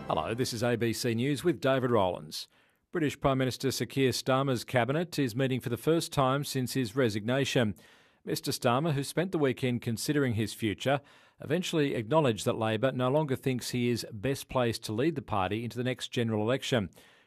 Hello, this is ABC News with David Rowlands. British Prime Minister Sir Keir Starmer's cabinet is meeting for the first time since his resignation. Mr Starmer, who spent the weekend considering his future, eventually acknowledged that Labor no longer thinks he is best placed to lead the party into the next general election.